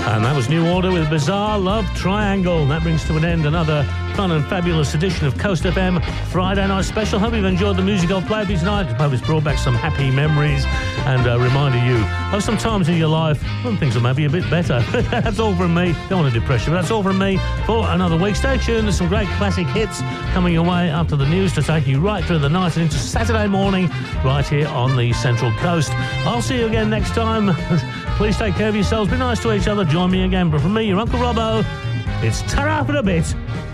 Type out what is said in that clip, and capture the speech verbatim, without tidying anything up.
And that was New Order with Bizarre Love Triangle. That brings to an end another fun and fabulous edition of Coast F M Friday Night Special. Hope you've enjoyed the music I've played tonight. Hope it's brought back some happy memories and uh, reminded you of some times in your life when things are maybe a bit better. That's all from me. Don't want to depress you, but that's all from me for another week. Stay tuned. There's some great classic hits coming your way after the news to take you right through the night and into Saturday morning right here on the Central Coast. I'll see you again next time. Please take care of yourselves. Be nice to each other. Join me again. But from me, your Uncle Robbo, it's ta-ra for a bit.